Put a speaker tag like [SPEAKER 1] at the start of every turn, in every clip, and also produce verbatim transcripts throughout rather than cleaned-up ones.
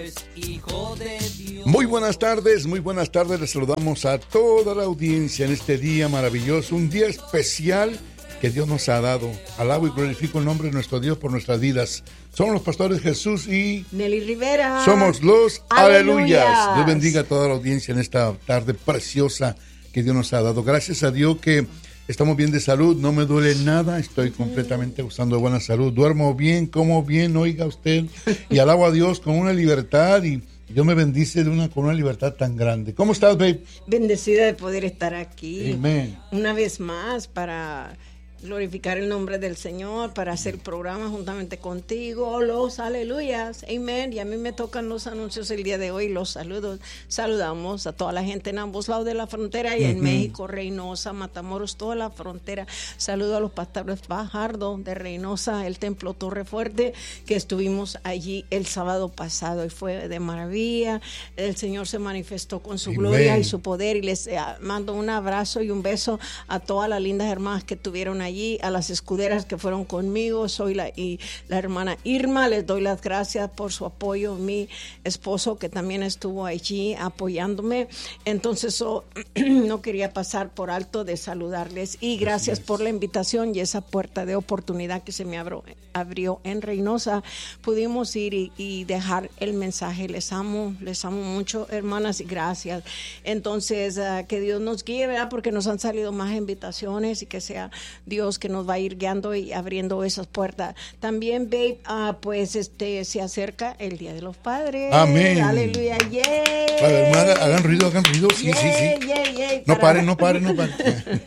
[SPEAKER 1] Hijo de Dios.
[SPEAKER 2] Muy buenas tardes, muy buenas tardes. Les saludamos a toda la audiencia en este día maravilloso, un día especial que Dios nos ha dado. Alabo y glorifico el nombre de nuestro Dios por nuestras vidas. Somos los pastores Jesús y
[SPEAKER 3] Nelly Rivera.
[SPEAKER 2] Somos los Aleluyas.
[SPEAKER 3] Aleluyas.
[SPEAKER 2] Dios bendiga a toda la audiencia en esta tarde preciosa que Dios nos ha dado. Gracias a Dios que estamos bien de salud, no me duele nada, estoy completamente gozando de buena salud, duermo bien, como bien, oiga usted, y alabo a Dios con una libertad y Dios me bendice de una, con una libertad tan grande. ¿Cómo estás, babe?
[SPEAKER 3] Bendecida de poder estar aquí.
[SPEAKER 2] Amén.
[SPEAKER 3] Una vez más para glorificar el nombre del Señor, para hacer programa juntamente contigo, los aleluyas, amén. Y a mí me tocan los anuncios el día de hoy, los saludos. Saludamos a toda la gente en ambos lados de la frontera y uh-huh. en México, Reynosa, Matamoros, toda la frontera. Saludo a los pastores Fajardo de Reynosa, el templo Torre Fuerte, que estuvimos allí el sábado pasado y fue de maravilla. El Señor se manifestó con su amén. Gloria y su poder y les eh, mando un abrazo y un beso a todas las lindas hermanas que tuvieron allí. Allí, a las escuderas que fueron conmigo, soy la, y la hermana Irma, les doy las gracias por su apoyo, mi esposo que también estuvo allí apoyándome, entonces oh, no quería pasar por alto de saludarles y gracias por la invitación y esa puerta de oportunidad que se me abrió, abrió en Reynosa, pudimos ir y, y dejar el mensaje, les amo, les amo mucho hermanas y gracias, entonces uh, que Dios nos guíe, ¿verdad? Porque nos han salido más invitaciones y que sea Dios que nos va a ir guiando y abriendo esas puertas. También, babe, uh, pues este se acerca el Día de los Padres.
[SPEAKER 2] Amén.
[SPEAKER 3] Aleluya, yay.
[SPEAKER 2] Padre, hermana, hagan ruido, hagan ruido. Sí,
[SPEAKER 3] yay,
[SPEAKER 2] sí, sí.
[SPEAKER 3] Yay, yay,
[SPEAKER 2] no
[SPEAKER 3] para...
[SPEAKER 2] paren, no paren, no paren.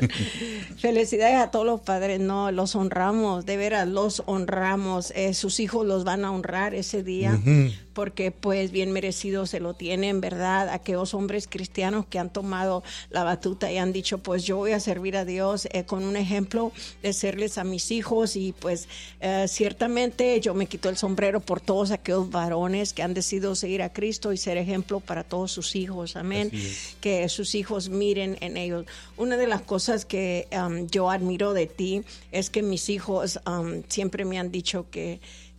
[SPEAKER 3] Felicidades a todos los padres, no, los honramos, de veras, los honramos. Eh, sus hijos los van a honrar ese día. Uh-huh. Porque pues bien merecido se lo tienen, ¿verdad? Aquellos hombres cristianos que han tomado la batuta y han dicho, pues yo voy a servir a Dios eh, con un ejemplo de serles a mis hijos y pues eh, ciertamente yo me quito el sombrero por todos aquellos varones que han decidido seguir a Cristo y ser ejemplo para todos sus hijos, amén, que sus hijos miren en ellos. Una de las cosas que um, yo admiro de ti es que mis hijos um, siempre me han dicho que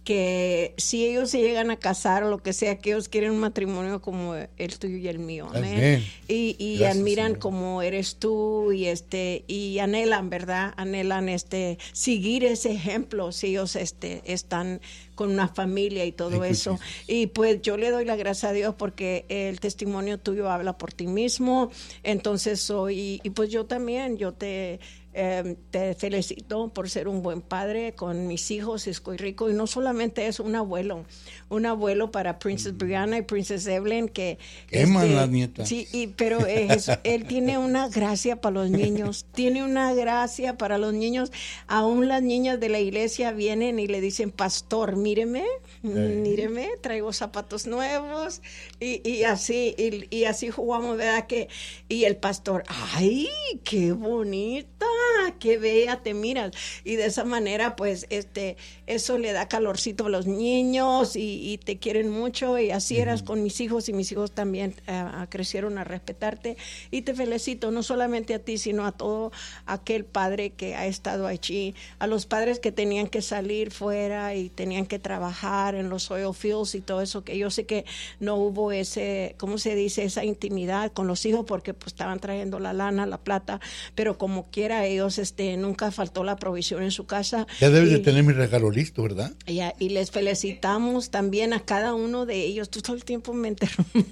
[SPEAKER 3] que si ellos se llegan a casar o lo que sea, que ellos quieren un matrimonio como el tuyo y el mío, amén. amén. Y, y Gracias, admiran Señor. Como eres tú y este y anhelan, ¿verdad? Anhelan este seguir ese ejemplo si ellos este están con una familia y todo Ay, eso. Sí. Y pues yo le doy la gracia a Dios porque el testimonio tuyo habla por ti mismo. Entonces soy y pues yo también, yo te Eh, te felicito por ser un buen padre con mis hijos, Isco y Rico, y no solamente es un abuelo, un abuelo para Princess mm. Brianna y Princess Evelyn, que
[SPEAKER 2] queman
[SPEAKER 3] este,
[SPEAKER 2] las nietas.
[SPEAKER 3] Sí, y, pero es, él tiene una gracia para los niños, tiene una gracia para los niños, aún las niñas de la iglesia vienen y le dicen, pastor, míreme, sí. míreme, traigo zapatos nuevos, y, y así, y, y así jugamos, ¿verdad? Que, y el pastor, ay, qué bonita, qué bella te miras, y de esa manera pues este eso le da calorcito a los niños y, y te quieren mucho y así uh-huh. eras con mis hijos y mis hijos también uh, crecieron a respetarte y te felicito no solamente a ti sino a todo aquel padre que ha estado allí, a los padres que tenían que salir fuera y tenían que trabajar en los oil fields y todo eso, que yo sé que no hubo ese, ¿cómo se dice? Esa intimidad con los hijos porque pues estaban trayendo la lana, la plata, pero como quiera ellos este nunca faltó la provisión en su casa.
[SPEAKER 2] Ya debes y, de tener mi regalo listo, ¿verdad?
[SPEAKER 3] Ya, y les felicitamos también a cada uno de ellos. Tú todo el tiempo me interrumpes.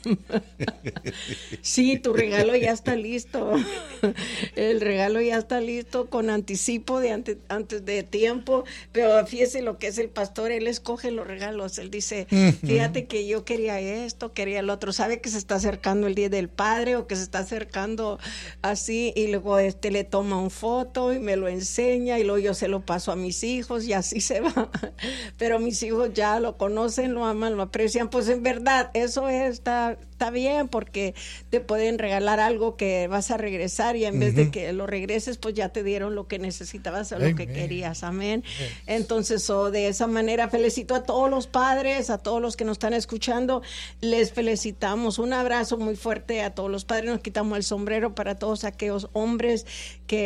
[SPEAKER 3] Sí, tu regalo ya está listo. El regalo ya está listo con anticipo de antes, antes de tiempo, pero fíjese lo que es el pastor, él escoge los regalos. Él dice, fíjate que yo quería esto, quería el otro. Sabe que se está acercando el Día del Padre o que se está acercando así y luego este le toma un foto y me lo enseña y luego yo se lo paso a mis hijos y así se va, pero mis hijos ya lo conocen, lo aman, lo aprecian, pues en verdad eso está, está bien porque te pueden regalar algo que vas a regresar y en uh-huh. vez de que lo regreses pues ya te dieron lo que necesitabas o lo que querías, amén. Entonces oh, de esa manera felicito a todos los padres, a todos los que nos están escuchando, les felicitamos, un abrazo muy fuerte a todos los padres, nos quitamos el sombrero para todos aquellos hombres que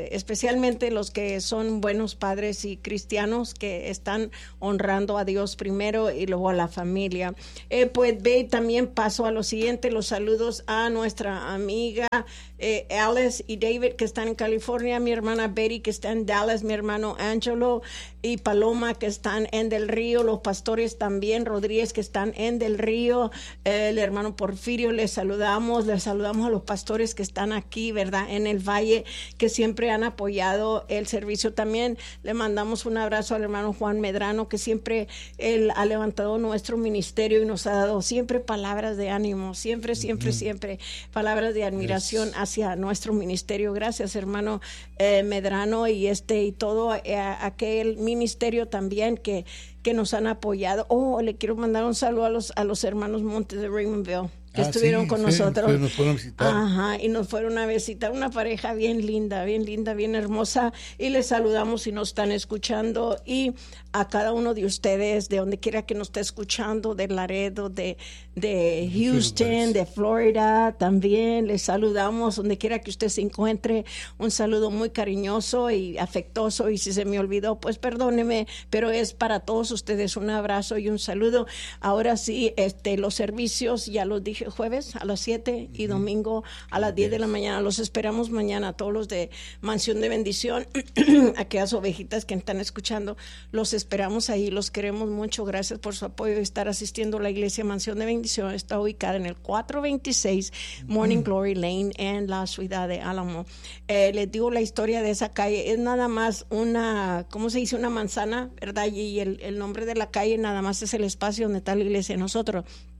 [SPEAKER 3] eh, especialmente los que son buenos padres y cristianos que están honrando a Dios primero y luego a la familia. Eh, pues ve, también paso a lo siguiente, los saludos a nuestra amiga eh, Alice y David que están en California, mi hermana Betty que está en Dallas, mi hermano Angelo y Paloma que están en Del Río, los pastores también Rodríguez que están en Del Río, eh, el hermano Porfirio, les saludamos, les saludamos a los pastores que están aquí, ¿verdad? En el Valle, que siempre han apoyado el servicio. También le mandamos un abrazo al hermano Juan Medrano, que siempre él ha levantado nuestro ministerio y nos ha dado siempre palabras de ánimo, siempre, siempre, uh-huh. siempre palabras de admiración yes. hacia nuestro ministerio. Gracias, hermano eh, Medrano y este y todo eh, aquel ministerio también que, que nos han apoyado. Oh, le quiero mandar un saludo a los, a los hermanos Montes de Raymondville, que ah, estuvieron sí, con sí, nosotros.
[SPEAKER 2] Nos fueron a visitar.
[SPEAKER 3] Ajá, y nos fueron a visitar, una pareja bien linda, bien linda, bien hermosa, y les saludamos si nos están escuchando, y a cada uno de ustedes, de donde quiera que nos esté escuchando, de Laredo, de, de Houston, de Florida, también les saludamos, donde quiera que usted se encuentre, un saludo muy cariñoso y afectuoso, y si se me olvidó, pues perdóneme, pero es para todos ustedes un abrazo y un saludo. Ahora sí, este, los servicios, ya los dije, jueves a las siete y domingo a las diez de la mañana. Los esperamos mañana, todos los de Mansión de Bendición, aquellas ovejitas que están escuchando, los esperamos ahí, los queremos mucho. Gracias por su apoyo y estar asistiendo a la iglesia Mansión de Bendición. Está ubicada en el cuatrocientos veintiséis Morning Glory Lane en la ciudad de Álamo. Eh, les digo la historia de esa calle, es nada más una, ¿cómo se dice? Una manzana, ¿verdad? Y el, el nombre de la calle nada más es el espacio donde está la iglesia de nosotros.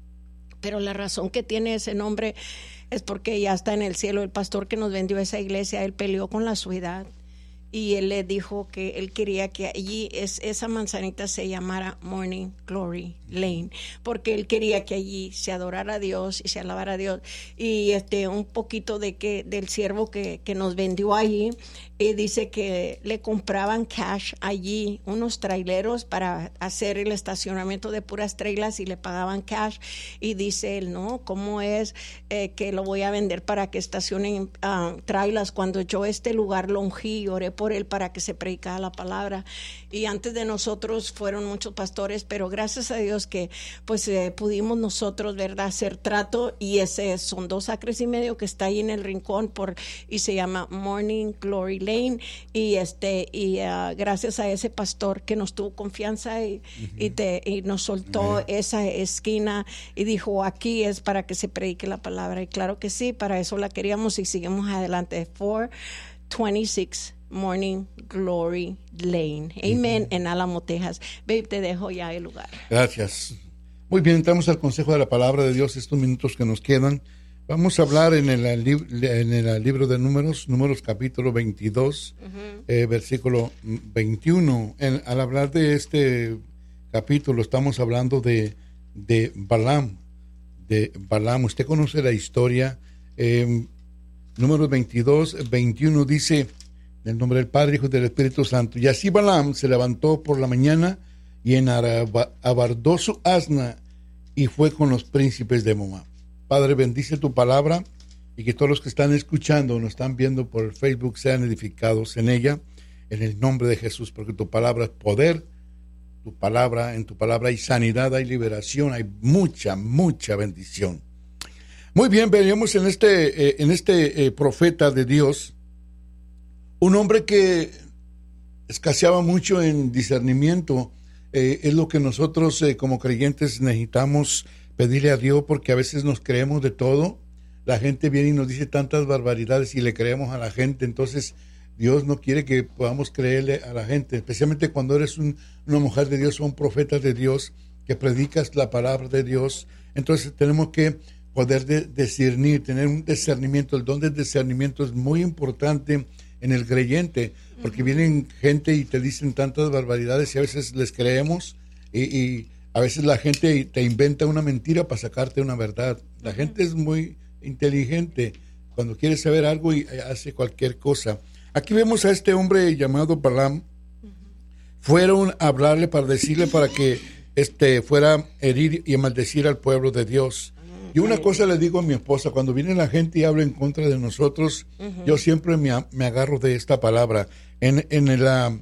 [SPEAKER 3] Pero la razón que tiene ese nombre es porque ya está en el cielo. El pastor que nos vendió esa iglesia, él peleó con la ciudad y él le dijo que él quería que allí es, esa manzanita se llamara Morning Glory Lane, porque él quería que allí se adorara a Dios y se alabara a Dios. Y este un poquito de que del siervo que, que nos vendió allí, y dice que le compraban cash allí, unos traileros para hacer el estacionamiento de puras trailas, y le pagaban cash. Y dice él, no, ¿cómo es eh, que lo voy a vender para que estacionen uh, trailas cuando yo este lugar lo ungí y oré por él para que se predicara la palabra? Y antes de nosotros fueron muchos pastores, pero gracias a Dios que pues eh, pudimos nosotros, ¿verdad?, hacer trato, y ese son dos acres y medio que está ahí en el rincón por y se llama Morning Glory Lane. Y este y uh, gracias a ese pastor que nos tuvo confianza y, uh-huh. y, te, y nos soltó uh-huh. esa esquina y dijo, aquí es para que se predique la palabra. Y claro que sí, para eso la queríamos, y seguimos adelante. cuatrocientos veintiséis Morning Glory Lane. Amen. Uh-huh. En Álamo, Texas. Babe, te dejo ya el lugar.
[SPEAKER 2] Gracias. Muy bien, entramos al consejo de la palabra de Dios estos minutos que nos quedan. Vamos a hablar en el, en el libro de Números, Números capítulo veintidós, uh-huh. eh, versículo veintiuno. En, al hablar de este capítulo estamos hablando de, de Balaam, de Balaam. Usted conoce la historia. Eh, Números veintidós, veintiuno dice, en el nombre del Padre, Hijo y del Espíritu Santo. Y así Balaam se levantó por la mañana y enabardó su asna y fue con los príncipes de Moab. Padre, bendice tu palabra y que todos los que están escuchando o nos están viendo por Facebook sean edificados en ella, en el nombre de Jesús, porque tu palabra es poder, tu palabra, en tu palabra hay sanidad, hay liberación, hay mucha, mucha bendición. Muy bien, veníamos en este, eh, en este eh, profeta de Dios, un hombre que escaseaba mucho en discernimiento. Eh, es lo que nosotros eh, como creyentes necesitamos pedirle a Dios, porque a veces nos creemos de todo. La gente viene y nos dice tantas barbaridades y le creemos a la gente. Entonces Dios no quiere que podamos creerle a la gente, especialmente cuando eres un, una mujer de Dios o un profeta de Dios que predicas la palabra de Dios. Entonces tenemos que poder de, discernir, tener un discernimiento. El don del discernimiento es muy importante en el creyente, porque vienen gente y te dicen tantas barbaridades y a veces les creemos, y, y a veces la gente te inventa una mentira para sacarte una verdad. La uh-huh. gente es muy inteligente cuando quiere saber algo y hace cualquier cosa. Aquí vemos a este hombre llamado Balaam. Uh-huh. Fueron a hablarle para decirle para que este fuera a herir y a maldecir al pueblo de Dios. Uh-huh. Y una cosa le digo a mi esposa, cuando viene la gente y habla en contra de nosotros, uh-huh. yo siempre me, me agarro de esta palabra. En, en, el, uh,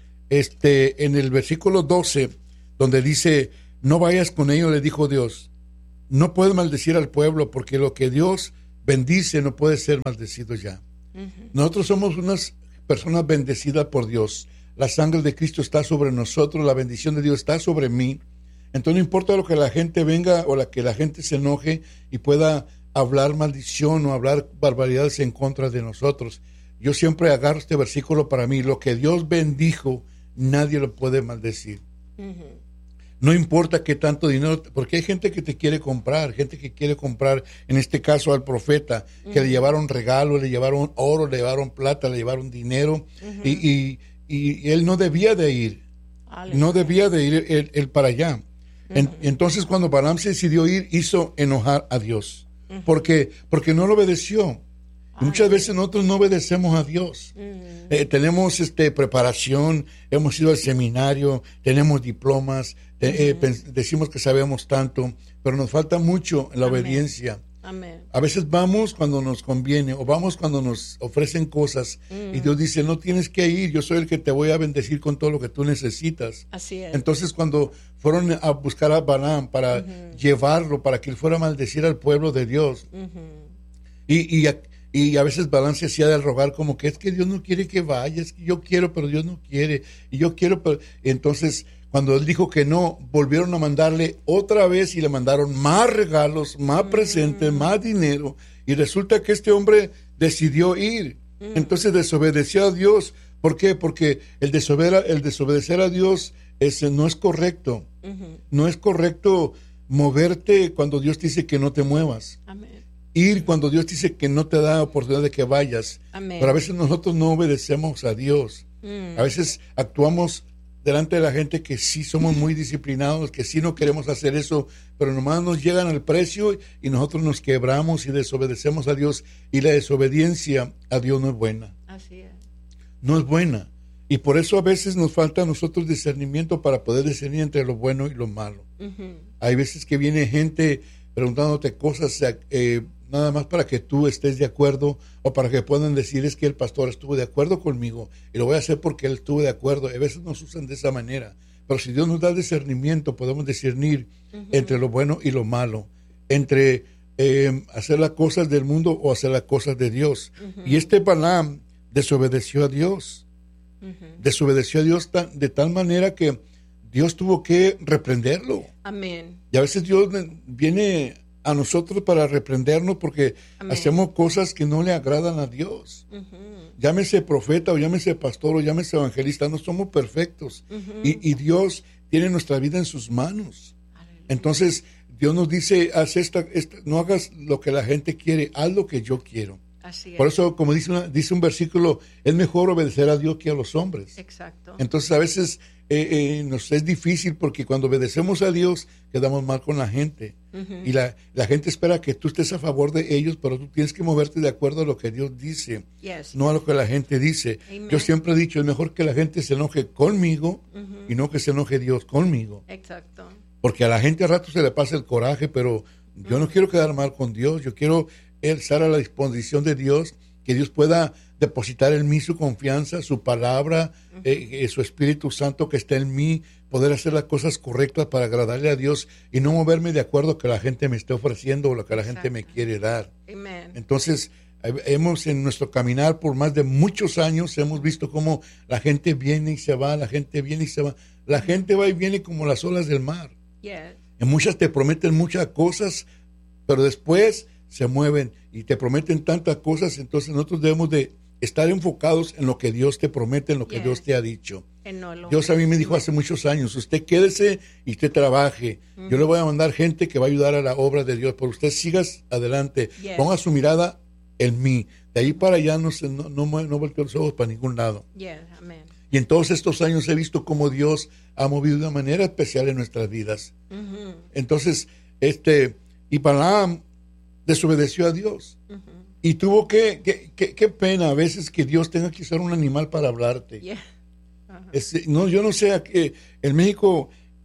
[SPEAKER 2] este, en el versículo doce, donde dice, no vayas con ellos, le dijo Dios, no puedes maldecir al pueblo, porque lo que Dios bendice no puede ser maldecido ya. Uh-huh. Nosotros somos unas personas bendecidas por Dios. La sangre de Cristo está sobre nosotros, la bendición de Dios está sobre mí. Entonces no importa lo que la gente venga o la que la gente se enoje y pueda hablar maldición o hablar barbaridades en contra de nosotros. Yo siempre agarro este versículo para mí. Lo que Dios bendijo, nadie lo puede maldecir. Uh-huh. No importa qué tanto dinero, porque hay gente que te quiere comprar, gente que quiere comprar, en este caso al profeta, uh-huh. que le llevaron regalos, le llevaron oro, le llevaron plata, le llevaron dinero, uh-huh. y, y, y él no debía de ir, Aleluya. no debía de ir él, él para allá. En, entonces cuando Balaam se decidió ir, hizo enojar a Dios. Uh-huh. Porque, porque no lo obedeció. Y muchas veces nosotros no obedecemos a Dios. Uh-huh. Eh, tenemos este, preparación, hemos ido al seminario, tenemos diplomas, uh-huh. eh, pens- decimos que sabemos tanto, pero nos falta mucho en la Amén. obediencia. Amén. A veces vamos cuando nos conviene o vamos cuando nos ofrecen cosas mm. y Dios dice, no tienes que ir, yo soy el que te voy a bendecir con todo lo que tú necesitas. Así es. Entonces cuando fueron a buscar a Balaam para uh-huh. llevarlo, para que él fuera a maldecir al pueblo de Dios, uh-huh. y, y, a, y a veces Balaam se hacía de rogar como que es que Dios no quiere que vaya, es que yo quiero pero Dios no quiere, y yo quiero pero... Entonces cuando él dijo que no, volvieron a mandarle otra vez y le mandaron más regalos, más mm. presentes, más dinero. Y resulta que este hombre decidió ir. Mm. Entonces desobedeció a Dios. ¿Por qué? Porque el desobedecer, el desobedecer a Dios es, no es correcto. Uh-huh. No es correcto moverte cuando Dios te dice que no te muevas. Amén. Ir cuando Dios te dice que no te da oportunidad de que vayas. Amén. Pero a veces nosotros no obedecemos a Dios. Mm. A veces actuamos delante de la gente que sí somos muy disciplinados, que sí no queremos hacer eso, pero nomás nos llegan al precio y nosotros nos quebramos y desobedecemos a Dios, y la desobediencia a Dios no es buena. Así es. No es buena. Y por eso a veces nos falta a nosotros discernimiento para poder discernir entre lo bueno y lo malo. Uh-huh. Hay veces que viene gente preguntándote cosas eh, nada más para que tú estés de acuerdo o para que puedan decir es que el pastor estuvo de acuerdo conmigo y lo voy a hacer porque él estuvo de acuerdo. A veces nos usan de esa manera, pero si Dios nos da discernimiento podemos discernir uh-huh. entre lo bueno y lo malo, entre eh, hacer las cosas del mundo o hacer las cosas de Dios. Uh-huh. Y este Balaam desobedeció a Dios, uh-huh. desobedeció a Dios tan, de tal manera que Dios tuvo que reprenderlo. Amén. Y a veces Dios viene a nosotros para reprendernos porque Amén. hacemos cosas que no le agradan a Dios. Uh-huh. Llámese profeta o llámese pastor o llámese evangelista, no somos perfectos. Uh-huh. y, y Dios tiene nuestra vida en sus manos. Aleluya. Entonces Dios nos dice, haz esta, esta, no hagas lo que la gente quiere, haz lo que yo quiero. Así es. Por eso, como dice, una, dice un versículo, es mejor obedecer a Dios que a los hombres. Exacto. Entonces a veces eh, eh, nos es difícil porque cuando obedecemos a Dios quedamos mal con la gente. Uh-huh. Y la, la gente espera que tú estés a favor de ellos, pero tú tienes que moverte de acuerdo a lo que Dios dice, yes. no a lo que la gente dice. Amen. Yo siempre he dicho, es mejor que la gente se enoje conmigo uh-huh. y no que se enoje Dios conmigo. Exacto. Porque a la gente a rato se le pasa el coraje, pero yo uh-huh. no quiero quedar mal con Dios, yo quiero estar a la disposición de Dios, que Dios pueda depositar en mí su confianza, su palabra, uh-huh. eh, eh, su Espíritu Santo que está en mí, poder hacer las cosas correctas para agradarle a Dios y no moverme de acuerdo a lo que la gente me esté ofreciendo o lo que la Exacto. gente me quiere dar. Amen. Entonces, hemos en nuestro caminar por más de muchos años, hemos visto cómo la gente viene y se va, la gente viene y se va. La gente va y viene como las olas del mar. Yes. En muchas te prometen muchas cosas, pero después se mueven y te prometen tantas cosas. Entonces nosotros debemos de estar enfocados en lo que Dios te promete, en lo que yes. Dios te ha dicho. No Dios a mí me dijo hace muchos años, usted quédese y usted trabaje. Uh-huh. Yo le voy a mandar gente que va a ayudar a la obra de Dios, pero usted sigas adelante. Yes. Ponga su mirada en mí. De ahí para allá no, se, no, no, no volteo los ojos para ningún lado. Yes. Amen. Y en todos estos años he visto cómo Dios ha movido de una manera especial en nuestras vidas. Uh-huh. Entonces, este, y Balaam desobedeció a Dios. Uh-huh. Y tuvo que, que, que, qué pena a veces que Dios tenga que usar un animal para hablarte. Yeah. Uh-huh. Es, no, yo no sé, que en México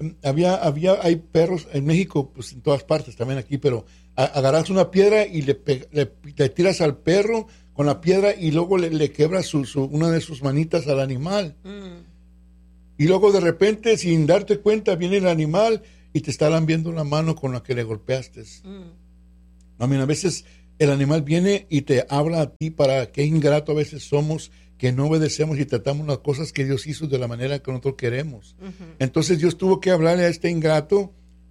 [SPEAKER 2] había, había, hay perros en México, pues en todas partes, también aquí, pero a, agarras una piedra y le, pe, le, le tiras al perro con la piedra y luego le, le quebras su, su, una de sus manitas al animal. Mm. Y luego de repente, sin darte cuenta, viene el animal y te está lambiendo la mano con la que le golpeaste. Mm. I mean, a veces el animal viene y te habla a ti para qué ingrato a veces somos, que no obedecemos y tratamos las cosas que Dios hizo de la manera que nosotros queremos. Uh-huh. Entonces Dios tuvo que hablarle a este ingrato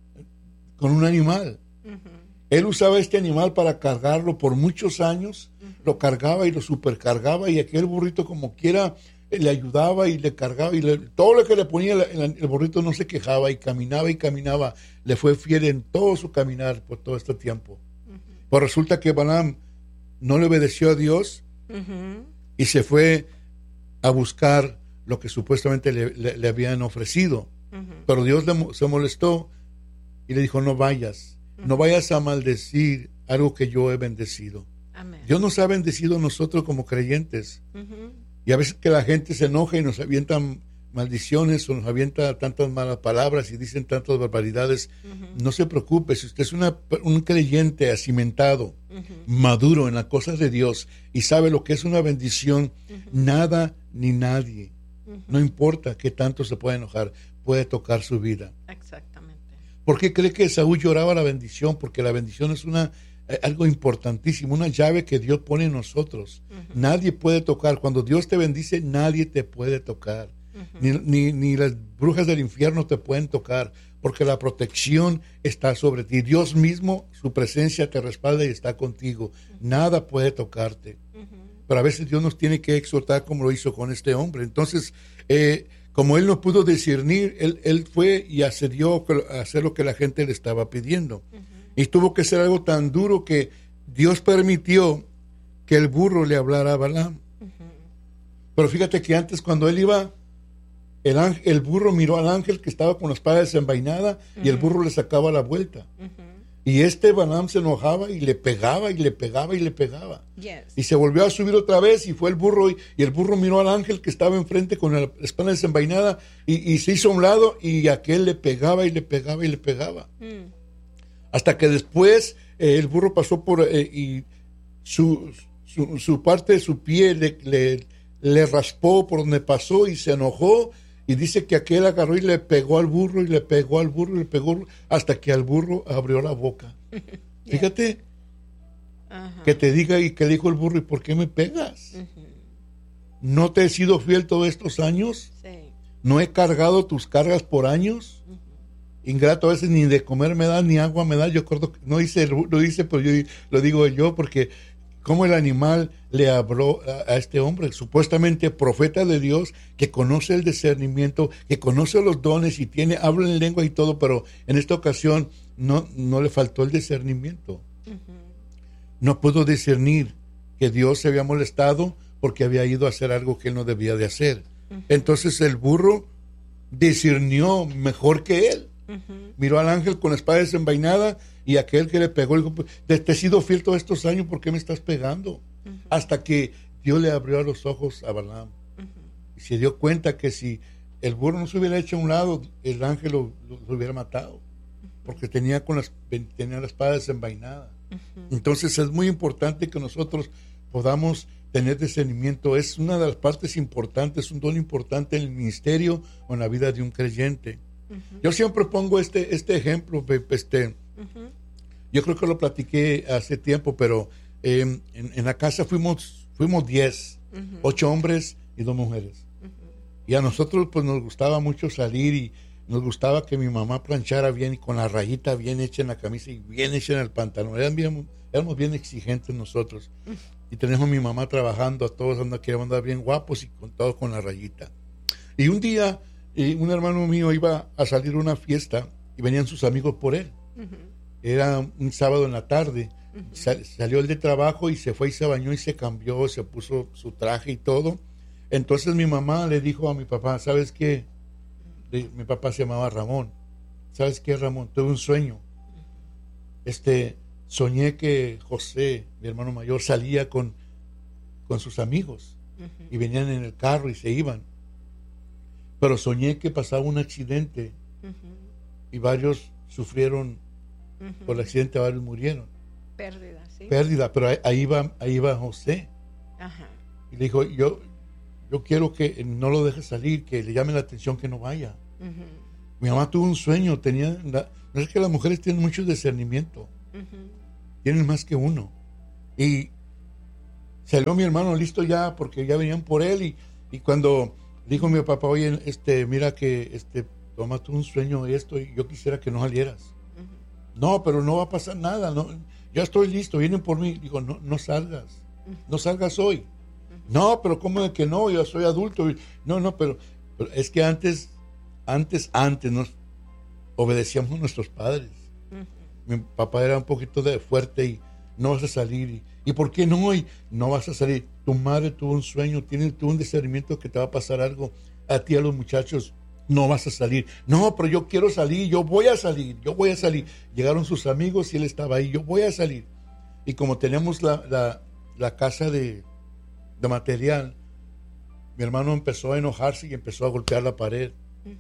[SPEAKER 2] con un animal. Uh-huh. Él usaba este animal para cargarlo por muchos años, uh-huh. lo cargaba y lo supercargaba, y aquel burrito como quiera le ayudaba y le cargaba, y le, todo lo que le ponía el, el, el burrito no se quejaba, y caminaba y caminaba, le fue fiel en todo su caminar por todo este tiempo. Uh-huh. Pues resulta que Balaam no le obedeció a Dios, uh-huh. y se fue a buscar lo que supuestamente le, le, le habían ofrecido. Uh-huh. Pero Dios le, se molestó y le dijo, no vayas, uh-huh. no vayas a maldecir algo que yo he bendecido. Amén. Dios nos ha bendecido a nosotros como creyentes. Uh-huh. Y a veces que la gente se enoja y nos avientan maldiciones o nos avienta tantas malas palabras y dicen tantas barbaridades. Uh-huh. No se preocupe, si usted es una, un creyente acimentado, uh-huh. maduro en las cosas de Dios y sabe lo que es una bendición, uh-huh. nada ni nadie, uh-huh. no importa qué tanto se pueda enojar, puede tocar su vida.
[SPEAKER 3] Exactamente.
[SPEAKER 2] ¿Por qué cree que Saúl lloraba la bendición? Porque la bendición es una eh, algo importantísimo, una llave que Dios pone en nosotros. Uh-huh. Nadie puede tocar. Cuando Dios te bendice, nadie te puede tocar. Uh-huh. Ni, ni, ni las brujas del infierno te pueden tocar, porque la protección está sobre ti. Dios mismo, su presencia te respalda y está contigo. Uh-huh. Nada puede tocarte. Uh-huh. Pero a veces Dios nos tiene que exhortar como lo hizo con este hombre. Entonces, eh, como él no pudo discernir, él, él fue y accedió a hacer lo que la gente le estaba pidiendo. Uh-huh. Y tuvo que ser algo tan duro que Dios permitió que el burro le hablara a Balaam. Uh-huh. Pero fíjate que antes, cuando él iba, El, ángel, el burro miró al ángel que estaba con la espada desenvainada, uh-huh. y el burro le sacaba la vuelta. Uh-huh. Y este Balaam se enojaba y le pegaba y le pegaba y le pegaba. Yes. Y se volvió a subir otra vez y fue el burro, y, y el burro miró al ángel que estaba enfrente con la espada desenvainada y, y se hizo a un lado, y aquel le pegaba y le pegaba y le pegaba. Mm. Hasta que después eh, el burro pasó por eh, y su, su, su parte de su pie le, le, le raspó por donde pasó y se enojó. Y dice que aquel agarró y le pegó al burro y le pegó al burro y le pegó hasta que al burro abrió la boca. Yeah. Fíjate, uh-huh. que te diga y que le dijo el burro, ¿y por qué me pegas? Uh-huh. ¿No te he sido fiel todos estos años? Sí. ¿No he cargado tus cargas por años? Uh-huh. Ingrato, a veces ni de comer me da, ni agua me da. Yo acuerdo, no dice, lo dice, pero yo lo digo yo porque cómo el animal le habló a, a este hombre, supuestamente profeta de Dios, que conoce el discernimiento, que conoce los dones y tiene, habla en lengua y todo, pero en esta ocasión no, no le faltó el discernimiento. Uh-huh. No pudo discernir que Dios se había molestado porque había ido a hacer algo que él no debía de hacer. Uh-huh. Entonces el burro discernió mejor que él. Uh-huh. Miró al ángel con la espada desenvainada, y aquel que le pegó dijo, te, te he sido fiel todos estos años, ¿por qué me estás pegando? Uh-huh. Hasta que Dios le abrió los ojos a Balaam. Uh-huh. Y se dio cuenta que si el burro no se hubiera hecho a un lado, el ángel lo, lo, lo hubiera matado, uh-huh. porque tenía, con las, tenía la espada desenvainada. Uh-huh. Entonces es muy importante que nosotros podamos tener discernimiento. Es una de las partes importantes, un don importante en el ministerio o en la vida de un creyente. Uh-huh. Yo siempre pongo este, este ejemplo, este, uh-huh. yo creo que lo platiqué hace tiempo, pero eh, en, en la casa fuimos fuimos diez, uh-huh. ocho hombres y dos mujeres. Uh-huh. Y a nosotros pues nos gustaba mucho salir, y nos gustaba que mi mamá planchara bien y con la rayita bien hecha en la camisa y bien hecha en el pantalón. Eran bien, éramos bien exigentes nosotros. Uh-huh. Y tenemos a mi mamá trabajando, a todos anda, queríamos andar bien guapos y con todo con la rayita. Y un día y un hermano mío iba a salir a una fiesta y venían sus amigos por él. Uh-huh. Era un sábado en la tarde. Uh-huh. Sal, salió él de trabajo y se fue y se bañó y se cambió, se puso su traje y todo. Entonces mi mamá le dijo a mi papá, ¿sabes qué? Le, mi papá se llamaba Ramón. ¿Sabes qué, Ramón? Tuve un sueño. Uh-huh. Este, soñé que José, mi hermano mayor, salía con, con sus amigos. Uh-huh. Y venían en el carro y se iban. Pero soñé que pasaba un accidente, uh-huh. y varios sufrieron uh-huh. por el accidente, varios murieron.
[SPEAKER 3] Pérdida, sí.
[SPEAKER 2] Pérdida, pero ahí, ahí va, ahí va José. Ajá. Y le dijo, yo, yo quiero que no lo deje salir, que le llame la atención, que no vaya. Uh-huh. Mi mamá tuvo un sueño, tenía, la, no es que las mujeres tienen mucho discernimiento, uh-huh. tienen más que uno. Y salió mi hermano listo ya, porque ya venían por él, y, y cuando dijo mi papá, oye, este, mira que este, tu mamá tuvo un sueño y esto, y yo quisiera que no salieras. Uh-huh. No, pero no va a pasar nada, no, ya estoy listo, vienen por mí. Digo, no, no salgas, uh-huh. no salgas hoy. Uh-huh. No, pero ¿cómo de que no? Yo soy adulto. No, no, pero, pero es que antes, antes, antes nos obedecíamos a nuestros padres. Uh-huh. Mi papá era un poquito de fuerte y no vas a salir. Y, ¿y por qué no hoy? No vas a salir. Tu madre tuvo un sueño, tiene tuvo un discernimiento que te va a pasar algo. A ti, a los muchachos, no vas a salir. No, pero yo quiero salir, yo voy a salir, yo voy a salir. Llegaron sus amigos y él estaba ahí, yo voy a salir. Y como tenemos la, la, la casa de, de material, mi hermano empezó a enojarse y empezó a golpear la pared. Uh-huh.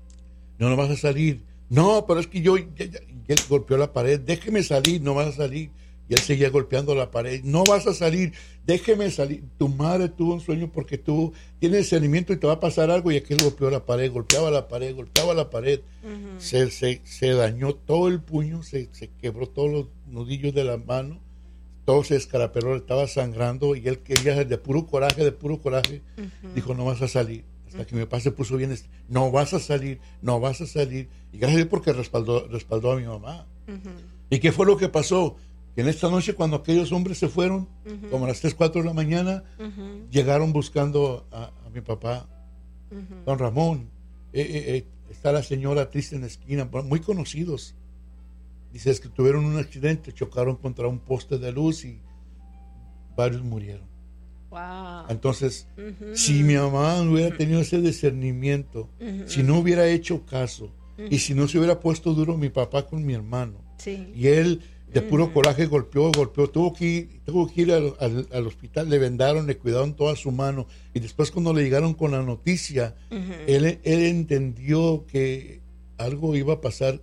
[SPEAKER 2] No, no vas a salir. No, pero es que yo, ya, ya, y él golpeó la pared, déjeme salir, no vas a salir. Y él seguía golpeando la pared, no vas a salir, déjeme salir. Tu madre tuvo un sueño porque tú tienes discernimiento y te va a pasar algo. Y aquel golpeó la pared, golpeaba la pared, golpeaba la pared. Uh-huh. Se, se, se dañó todo el puño, se, se quebró todos los nudillos de la mano, todo se escaraperó, estaba sangrando. Y él quería, de puro coraje, de puro coraje, uh-huh. dijo, no vas a salir. Hasta uh-huh. que mi papá se puso bien, no vas a salir, no vas a salir. Y gracias a Dios porque respaldó, respaldó a mi mamá. Uh-huh. ¿Y qué fue lo que pasó? Que en esta noche, cuando aquellos hombres se fueron, uh-huh. como a las tres, cuatro de la mañana, uh-huh. llegaron buscando a, a mi papá, uh-huh. don Ramón. Eh, eh, eh, está la señora triste en la esquina, muy conocidos. Dice, es que tuvieron un accidente, chocaron contra un poste de luz y varios murieron.
[SPEAKER 3] Wow.
[SPEAKER 2] Entonces,
[SPEAKER 3] uh-huh.
[SPEAKER 2] si mi mamá no hubiera tenido ese discernimiento, uh-huh. si no hubiera hecho caso, uh-huh. y si no se hubiera puesto duro mi papá con mi hermano,
[SPEAKER 3] sí.
[SPEAKER 2] y él de puro
[SPEAKER 3] uh-huh.
[SPEAKER 2] coraje golpeó, golpeó, tuvo que ir, tuvo que ir al, al, al hospital, le vendaron, le cuidaron toda su mano, y después cuando le llegaron con la noticia, uh-huh. él, él entendió que algo iba a pasar,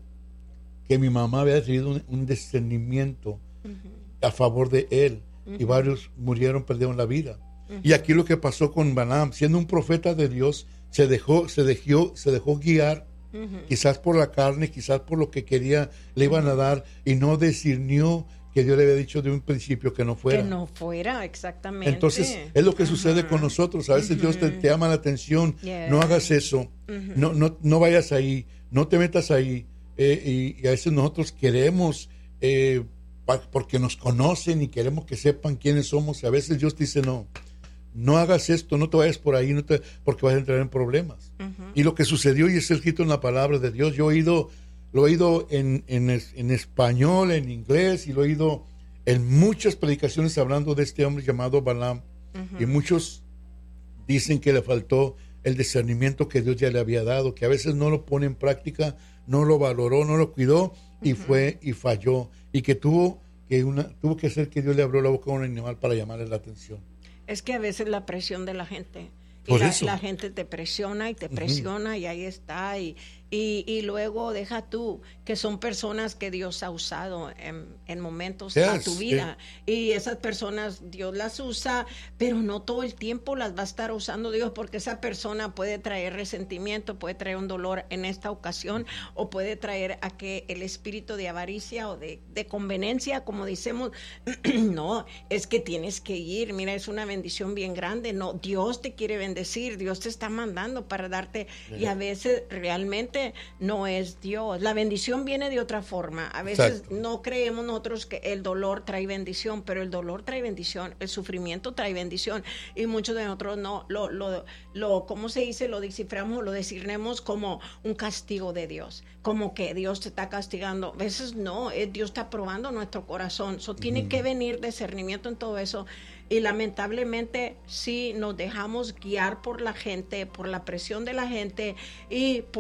[SPEAKER 2] que mi mamá había tenido un, un discernimiento uh-huh. a favor de él, uh-huh. y varios murieron, perdieron la vida. Uh-huh. Y aquí lo que pasó con Balaam, siendo un profeta de Dios, se dejó, se dejó, se dejó guiar, Uh-huh. quizás por la carne, quizás por lo que quería le iban uh-huh. a dar, y no discernió que Dios le había dicho de un principio que no fuera.
[SPEAKER 3] Que no fuera, exactamente.
[SPEAKER 2] Entonces, es lo que
[SPEAKER 3] uh-huh.
[SPEAKER 2] sucede con nosotros. A veces uh-huh. Dios te, te llama la atención.
[SPEAKER 3] Yeah.
[SPEAKER 2] No hagas eso. Uh-huh. No, no, no vayas ahí. No te metas ahí. Eh, y, y a veces nosotros queremos, eh, pa, porque nos conocen y queremos que sepan quiénes somos. Y a veces Dios te dice, no. No hagas esto, no te vayas por ahí, no te, porque vas a entrar en problemas. Uh-huh. Y lo que sucedió, y es escrito en la palabra de Dios, yo he oído, lo he oído en, en, en español, en inglés, y lo he oído en muchas predicaciones hablando de este hombre llamado Balaam. Uh-huh. Y muchos dicen que le faltó el discernimiento que Dios ya le había dado, que a veces no lo pone en práctica, no lo valoró, no lo cuidó, y uh-huh. fue y falló. Y que tuvo que, una, tuvo que hacer que Dios le abrió la boca a un animal para llamarle la atención.
[SPEAKER 3] Es que a veces la presión de la gente, y
[SPEAKER 2] Por
[SPEAKER 3] la,
[SPEAKER 2] eso.
[SPEAKER 3] la gente te presiona y te presiona, uh-huh. y ahí está, y, y, y luego deja tú que son personas que Dios ha usado en, en momentos
[SPEAKER 2] yes,
[SPEAKER 3] a tu vida,
[SPEAKER 2] yeah.
[SPEAKER 3] y esas personas Dios las usa, pero no todo el tiempo las va a estar usando Dios, porque esa persona puede traer resentimiento, puede traer un dolor en esta ocasión, o puede traer a que el espíritu de avaricia o de, de conveniencia, como decimos, no, es que tienes que ir, mira, es una bendición bien grande, no, Dios te quiere bendecir, Dios te está mandando para darte, yeah. y a veces realmente no es Dios, la bendición viene de otra forma, a veces Exacto. no creemos nosotros que el dolor trae bendición, pero el dolor trae bendición, el sufrimiento trae bendición, y muchos de nosotros no, lo, lo, lo ¿cómo se dice? Lo desciframos, lo discernimos como un castigo de Dios, como que Dios te está castigando, a veces no, es Dios está probando nuestro corazón, so, tiene mm. que venir discernimiento en todo eso. Y lamentablemente sí nos dejamos guiar por la gente, por la presión de la gente y por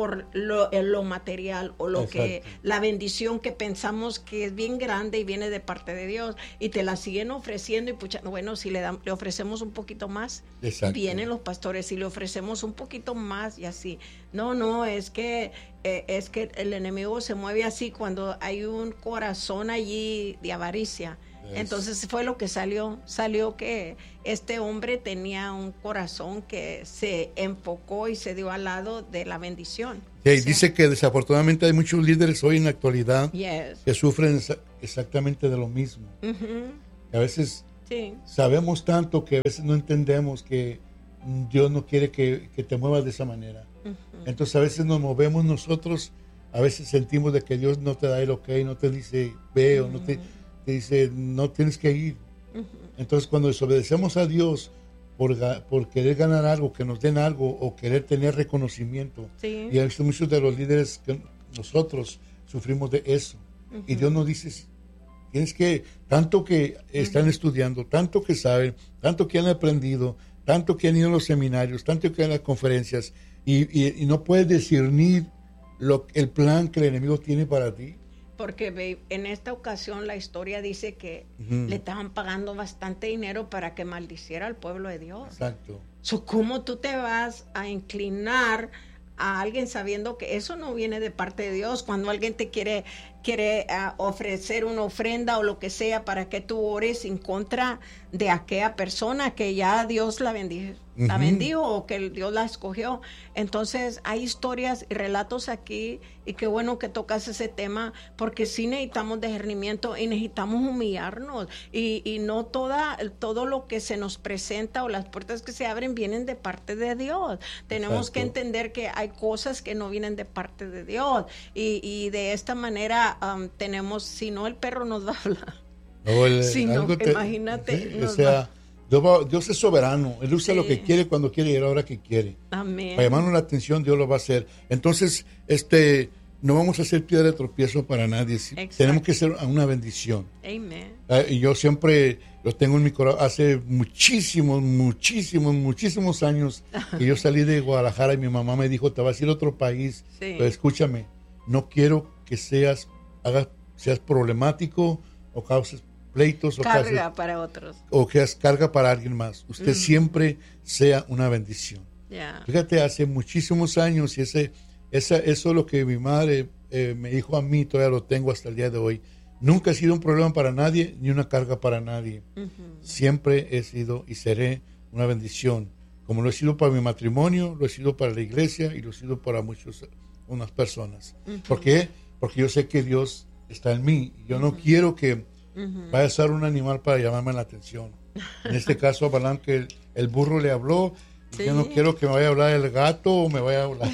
[SPEAKER 3] lo, en lo material o lo
[SPEAKER 2] Exacto.
[SPEAKER 3] que la bendición que pensamos que es bien grande y viene de parte de Dios y te la siguen ofreciendo y pucha, bueno, si le, dan, le ofrecemos un poquito más,
[SPEAKER 2] Exacto.
[SPEAKER 3] vienen los pastores y le ofrecemos un poquito más y así. No, no, es que eh, es que el enemigo se mueve así cuando hay un corazón allí de avaricia. Entonces fue lo que salió, salió que este hombre tenía un corazón que se enfocó y se dio al lado de la bendición.
[SPEAKER 2] Sí,
[SPEAKER 3] O sea,
[SPEAKER 2] dice que desafortunadamente hay muchos líderes hoy en la actualidad
[SPEAKER 3] yes.
[SPEAKER 2] que sufren exactamente de lo mismo.
[SPEAKER 3] Uh-huh.
[SPEAKER 2] A veces
[SPEAKER 3] Sí.
[SPEAKER 2] sabemos tanto que a veces no entendemos que Dios no quiere que, que te muevas de esa manera.
[SPEAKER 3] Uh-huh.
[SPEAKER 2] Entonces a veces nos movemos nosotros, a veces sentimos de que Dios no te da el ok, no te dice ve, uh-huh. o no te, te dice no tienes que ir. Uh-huh. Entonces cuando desobedecemos a Dios por, por querer ganar algo, que nos den algo o querer tener reconocimiento, sí. y a veces muchos de los líderes que nosotros sufrimos de eso. Uh-huh. Y Dios nos dice, tienes que, tanto que están uh-huh. estudiando, tanto que saben, tanto que han aprendido, tanto que han ido a los seminarios, tanto que han las conferencias, y, y, y no puedes discernir lo, el plan que el enemigo tiene para ti.
[SPEAKER 3] Porque babe, en esta ocasión la historia dice que uh-huh. le estaban pagando bastante dinero para que maldiciera al pueblo de Dios.
[SPEAKER 2] Exacto.
[SPEAKER 3] So, ¿cómo tú te vas a inclinar a alguien sabiendo que eso no viene de parte de Dios? Cuando alguien te quiere quiere uh, ofrecer una ofrenda o lo que sea para que tú ores en contra de aquella persona que ya Dios la bendijo, uh-huh. la bendijo o que Dios la escogió. Entonces hay historias y relatos aquí y qué bueno que tocas ese tema porque sí necesitamos discernimiento y necesitamos humillarnos y, y no toda, todo lo que se nos presenta o las puertas que se abren vienen de parte de Dios. Tenemos Exacto. que entender que hay cosas que no vienen de parte de Dios y, y de esta manera Um, tenemos, si no el perro nos va a hablar.
[SPEAKER 2] No, el,
[SPEAKER 3] si no,
[SPEAKER 2] te,
[SPEAKER 3] imagínate.
[SPEAKER 2] Sí, o sea, Dios, va, Dios es soberano. Él usa sí. lo que quiere, cuando quiere y a la hora que quiere.
[SPEAKER 3] Amén.
[SPEAKER 2] Para llamarnos la atención, Dios lo va a hacer. Entonces, este, no vamos a hacer piedra de tropiezo para nadie. Exacto. Tenemos que ser una bendición.
[SPEAKER 3] Amén.
[SPEAKER 2] Uh, y yo siempre lo tengo en mi corazón. Hace muchísimos, muchísimos, muchísimos años que yo salí de Guadalajara y mi mamá me dijo, te vas a ir a otro país. Sí. Pero escúchame, no quiero que seas hagas, seas problemático o causes pleitos o
[SPEAKER 3] carga
[SPEAKER 2] causes,
[SPEAKER 3] para otros
[SPEAKER 2] o que hagas carga para alguien más. Usted mm. siempre sea una bendición.
[SPEAKER 3] Yeah.
[SPEAKER 2] Fíjate, hace muchísimos años y ese, esa, eso es lo que mi madre eh, me dijo a mí, todavía lo tengo hasta el día de hoy. Nunca he sido un problema para nadie ni una carga para nadie. Uh-huh. Siempre he sido y seré una bendición, como lo he sido para mi matrimonio, lo he sido para la iglesia y lo he sido para muchas unas personas. Uh-huh. ¿Por qué? Porque yo sé que Dios está en mí. Yo no uh-huh. quiero que uh-huh. vaya a ser un animal para llamarme la atención. En este caso, a Balaam, que el, el burro le habló. Sí. Yo no quiero que me vaya a hablar el gato o me vaya a hablar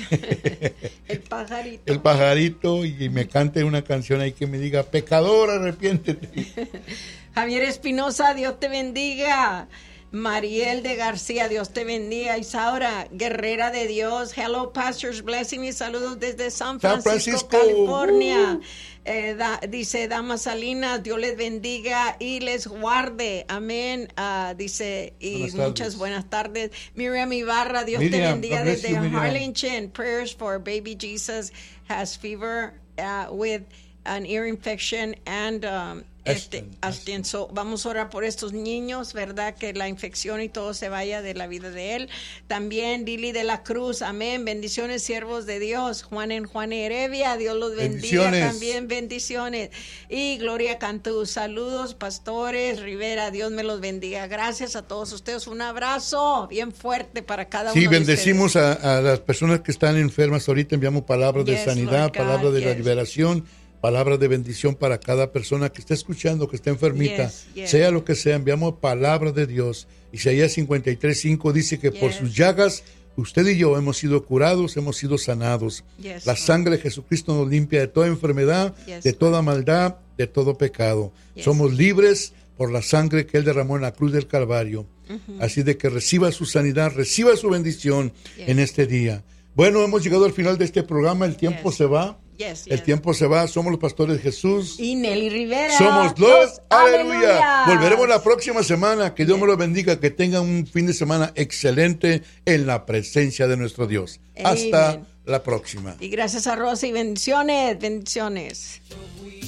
[SPEAKER 3] el pajarito.
[SPEAKER 2] El pajarito y me cante una canción ahí que me diga, pecador, arrepiéntete.
[SPEAKER 3] Javier Espinosa, Dios te bendiga. Mariel de García, Dios te bendiga. Isaura, guerrera de Dios. Hello, pastors, blessing y saludos desde San Francisco, San Francisco. California. Uh. Eh, da, dice Dama Salinas, Dios les bendiga y les guarde. Amén. Uh, dice, y buenas muchas tardes. Buenas tardes. Miriam Ibarra, Dios Miriam, te bendiga desde you, Harlingen. Prayers for baby Jesus has fever uh, with an ear infection and um, Este, Ashton, so, vamos a orar por estos niños, ¿verdad? Que la infección y todo se vaya de la vida de él. También Lili de la Cruz, amén. Bendiciones, siervos de Dios. Juan en Juan Heredia, Dios los bendiga. También bendiciones. Y Gloria Cantú, saludos, pastores Rivera, Dios me los bendiga. Gracias a todos ustedes. Un abrazo bien fuerte para cada
[SPEAKER 2] sí,
[SPEAKER 3] uno de
[SPEAKER 2] ustedes. Sí, bendecimos a, a las personas que están enfermas. Ahorita enviamos palabras yes, de sanidad, palabras de yes. la liberación. Palabras de bendición para cada persona que esté escuchando, que esté enfermita, yes, yes. sea lo que sea, enviamos palabras de Dios. Isaías cincuenta y tres, cinco dice que yes. por sus llagas usted y yo hemos sido curados, hemos sido sanados. Yes, la sangre de Jesucristo nos limpia de toda enfermedad, yes, de toda maldad, de todo pecado. Yes. Somos libres por la sangre que Él derramó en la cruz del Calvario. Uh-huh. Así de que reciba su sanidad, reciba su bendición yes. en este día. Bueno, hemos llegado al final de este programa, el tiempo yes. se va. Yes, yes. El tiempo se va, somos los pastores de Jesús
[SPEAKER 3] y Nelly Rivera.
[SPEAKER 2] Somos los, aleluya. Volveremos la próxima semana, que Dios yes. me los bendiga, que tengan un fin de semana excelente en la presencia de nuestro Dios. Amen. Hasta la próxima.
[SPEAKER 3] Y gracias a Rosy, bendiciones, bendiciones.